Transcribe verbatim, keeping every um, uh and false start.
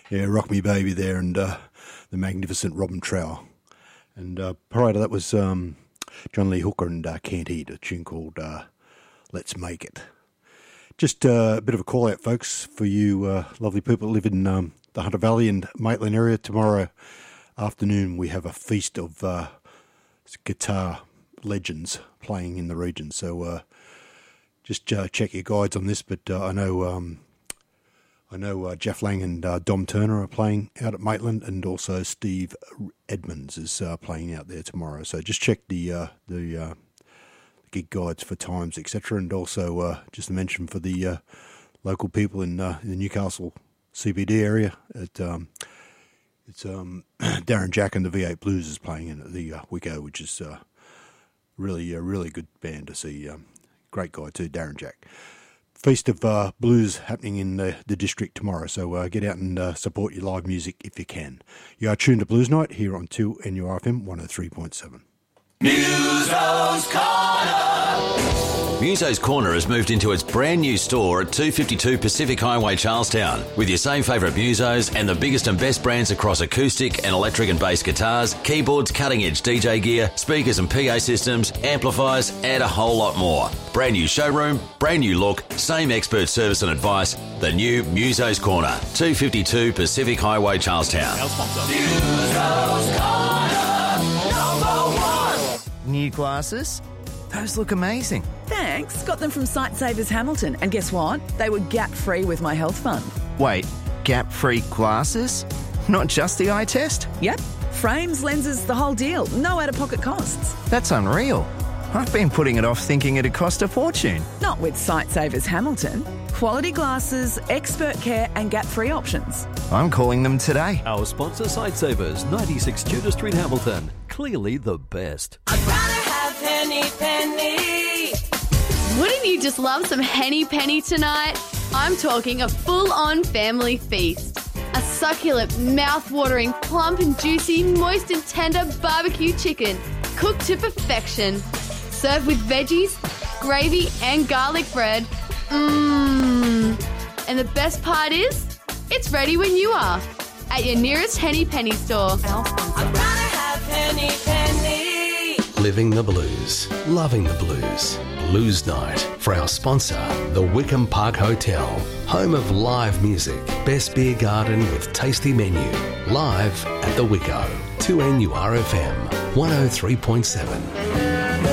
Yeah, Rock Me Baby there, and uh, the magnificent Robin Trower. And uh, prior to that was um, John Lee Hooker and uh, Can't Eat, a tune called uh, Let's Make It. Just uh, a bit of a call out, folks, for you uh, lovely people that live in um, the Hunter Valley and Maitland area. Tomorrow afternoon we have a feast of uh, guitar legends playing in the region. So uh, just uh, check your guides on this, but uh, I know... Um, I know uh, Jeff Lang and uh, Dom Turner are playing out at Maitland, and also Steve Edmonds is uh, playing out there tomorrow. So just check the uh, the uh, gig guides for times, et cetera. And also uh, just to mention for the uh, local people in, uh, in the Newcastle C B D area, at, um, it's um, Darren Jack and the V eight Blues is playing in at the uh, Wicco, which is uh, really a really good band to see. Um, great guy too, Darren Jack. Feast of uh, Blues happening in the, the district tomorrow, so uh, get out and uh, support your live music if you can. You are tuned to Blues Night here on two N U R F M one oh three point seven. Muso's Corner. Muso's Corner has moved into its brand new store at two fifty-two Pacific Highway, Charlestown, with your same favourite Musos and the biggest and best brands across acoustic and electric and bass guitars, keyboards, cutting-edge D J gear, speakers and P A systems, amplifiers, and a whole lot more. Brand new showroom, brand new look, same expert service and advice. The new Muso's Corner, two fifty-two Pacific Highway, Charlestown. Our sponsor. Muso's Corner, number one. New glasses? Those look amazing. Thanks. Got them from Sightsavers Hamilton. And guess what? They were gap-free with my health fund. Wait, gap-free glasses? Not just the eye test? Yep. Frames, lenses, the whole deal. No out-of-pocket costs. That's unreal. I've been putting it off thinking it'd cost a fortune. Not with Sightsavers Hamilton. Quality glasses, expert care and gap-free options. I'm calling them today. Our sponsor, Sightsavers, ninety-six Tudor Street, Hamilton. Clearly the best. I'd rather have Henny Penny. Wouldn't you just love some Henny Penny tonight? I'm talking a full-on family feast. A succulent, mouth-watering, plump and juicy, moist and tender barbecue chicken, cooked to perfection. Served with veggies, gravy and garlic bread. Mmm. And the best part is, it's ready when you are. At your nearest Henny Penny store. I'd rather have Henny Penny. Living the blues, loving the blues. Blues Night for our sponsor, the Wickham Park Hotel, home of live music, best beer garden with tasty menu. Live at the Wicco, two N U R F M, one oh three point seven.